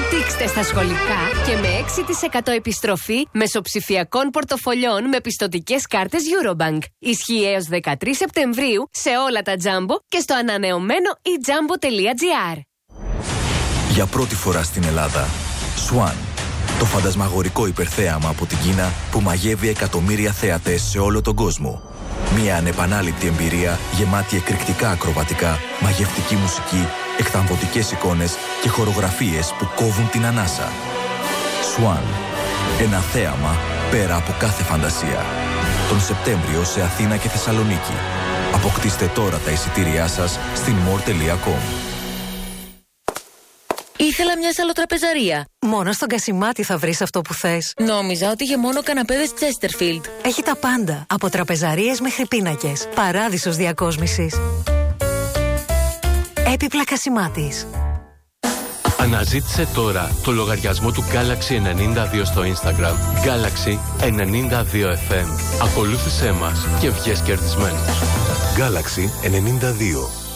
Δείξτε στα σχολικά και με 6% επιστροφή μεσοψηφιακών πορτοφολιών με πιστωτικές κάρτες Eurobank. Ισχύει έως 13 Σεπτεμβρίου σε όλα τα Jumbo και στο ανανεωμένο eJumbo.gr. Για πρώτη φορά στην Ελλάδα, Swan, το φαντασμαγορικό υπερθέαμα από την Κίνα που μαγεύει εκατομμύρια θέατες σε όλο τον κόσμο. Μια ανεπανάληπτη εμπειρία γεμάτη εκρηκτικά ακροβατικά, μαγευτική μουσική, εκθαμβωτικές εικόνες και χορογραφίες που κόβουν την ανάσα. Swan, ένα θέαμα πέρα από κάθε φαντασία. Τον Σεπτέμβριο σε Αθήνα και Θεσσαλονίκη. Αποκτήστε τώρα τα εισιτήριά σας στην more.com. Ήθελα μια σαλοτραπεζαρία. Μόνο στον Κασιμάτη θα βρεις αυτό που θες. Νόμιζα ότι είχε μόνο καναπέδες Chesterfield. Έχει τα πάντα, από τραπεζαρίες μέχρι πίνακες. Παράδεισος διακόσμησης. Έπιπλα Κασιμάτης. Αναζήτησε τώρα το λογαριασμό του Galaxy 92 στο Instagram. Galaxy 92 FM. Ακολούθησέ μας και βγες κερδισμένος. Galaxy 92.